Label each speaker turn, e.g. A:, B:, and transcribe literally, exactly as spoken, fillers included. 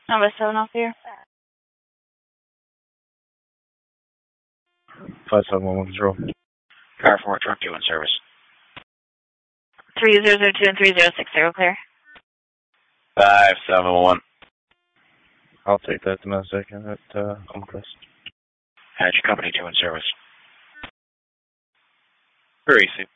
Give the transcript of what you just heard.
A: Number seven off here.
B: five seven one one control.
C: Car four, truck two in service.
A: three zero zero two and three zero six zero clear.
C: five seven one.
B: I'll take that domestic at uh, Conquest.
C: Hatch Company two in service.
D: Very easy.